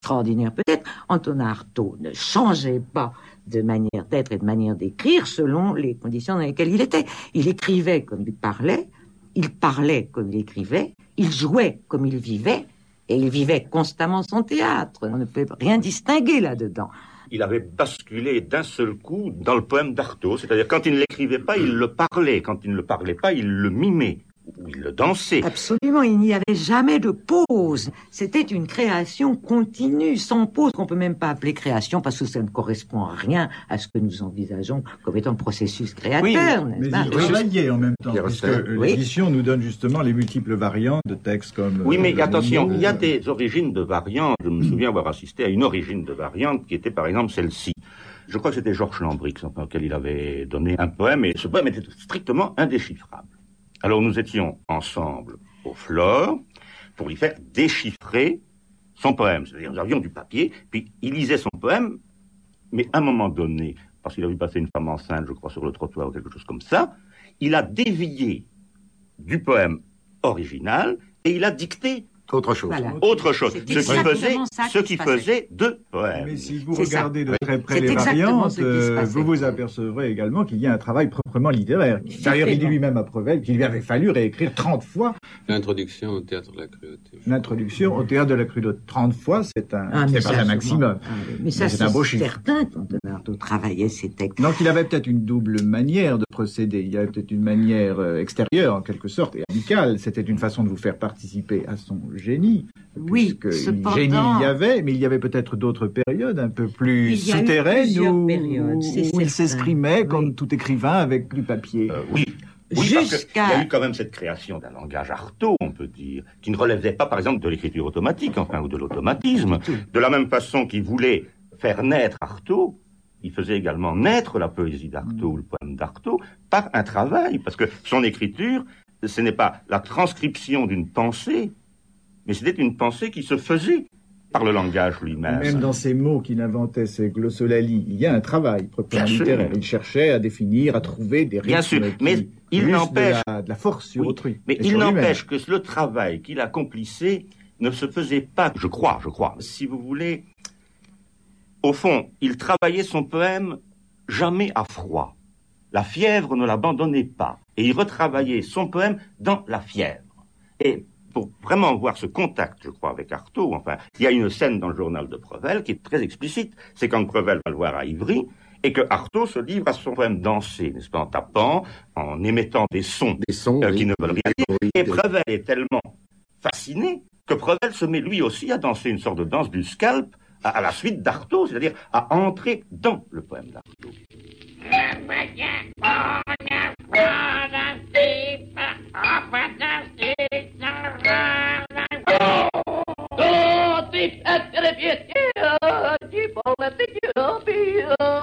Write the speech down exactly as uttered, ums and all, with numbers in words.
extraordinaire peut-être, Antonin Artaud ne changeait pas de manière d'être et de manière d'écrire selon les conditions dans lesquelles il était. Il écrivait comme il parlait, il parlait comme il écrivait, il jouait comme il vivait, et il vivait constamment son théâtre. On ne peut rien distinguer là-dedans. Il avait basculé d'un seul coup dans le poème d'Artaud, c'est-à-dire quand il ne l'écrivait pas, il le parlait, quand il ne le parlait pas, il le mimait. Où il le dansait. Absolument, il n'y avait jamais de pause. C'était une création continue, sans pause, qu'on peut même pas appeler création, parce que ça ne correspond à rien à ce que nous envisageons comme étant le processus créateur, oui, n'est-ce mais pas? il travaillait en même temps, Il puisque restait. l'édition oui. nous donne justement les multiples variantes de textes comme... Oui, mais euh, attention, mots, il y a euh... des origines de variantes. Je me souviens avoir assisté à une origine de variante qui était par exemple celle-ci. Je crois que c'était Georges Lambrix, enfin, auquel il avait donné un poème, et ce poème était strictement indéchiffrable. Alors nous étions ensemble au Flore pour lui faire déchiffrer son poème. C'est-à-dire nous avions du papier, puis il lisait son poème, mais à un moment donné, parce qu'il a vu passer une femme enceinte, je crois, sur le trottoir ou quelque chose comme ça, il a dévié du poème original et il a dicté autre chose. Voilà. Autre chose. C'est Ce qui faisait, ce qui faisait deux poèmes. Mais si vous C'est regardez ça. de très près C'est les exactement variantes, ce qui se euh, passait. vous vous apercevrez également qu'il y a un travail proprement littéraire. D'ailleurs, il dit lui-même à Prevel qu'il lui avait fallu réécrire trente fois l'introduction au théâtre de la cruauté. L'introduction au théâtre de la cruauté. trente fois, c'est un, Ah, c'est pas un maximum. Ah, mais ça, Mais c'est, c'est un beau chiffre. certain qu'Antonin Artaud travaillait ses textes. Donc il avait peut-être une double manière de procéder. Il y avait peut-être une manière euh, extérieure, en quelque sorte, et amicale. C'était une façon de vous faire participer à son génie. Oui, cependant... Génie il y avait, mais il y avait peut-être d'autres périodes un peu plus souterraines où, périodes, où il s'exprimait oui. comme tout écrivain avec du papier. Euh, oui. Oui, parce qu'il y a eu quand même cette création d'un langage Artaud, on peut dire, qui ne relevait pas, par exemple, de l'écriture automatique, enfin, ou de l'automatisme. De la même façon qu'il voulait faire naître Artaud, il faisait également naître la poésie d'Artaud, mmh. le poème d'Artaud, par un travail, parce que son écriture, ce n'est pas la transcription d'une pensée, mais c'était une pensée qui se faisait par le langage lui-même. Même dans ces mots qu'il inventait, ces glossolalies, il y a un travail proprement littéraire. Il cherchait à définir, à trouver des rythmes. Bien sûr, mais il n'empêche de la, de la force sur oui, autrui. Mais il n'empêche que le travail qu'il accomplissait ne se faisait pas, je crois, je crois, si vous voulez. Au fond, il travaillait son poème jamais à froid. La fièvre ne l'abandonnait pas, et il retravaillait son poème dans la fièvre. Et pour vraiment voir ce contact, je crois, avec Artaud, enfin, il y a une scène dans le journal de Prevel qui est très explicite. C'est quand Prevel va le voir à Ivry, et que Artaud se livre à son poème dansé, n'est-ce pas, en tapant, en émettant des sons, des sons euh, oui. qui ne veulent rien dire. Oui, et Prevel est tellement fasciné que Prevel se met lui aussi à danser une sorte de danse du scalp à, à la suite d'Artaud, c'est-à-dire à entrer dans le poème d'Artaud.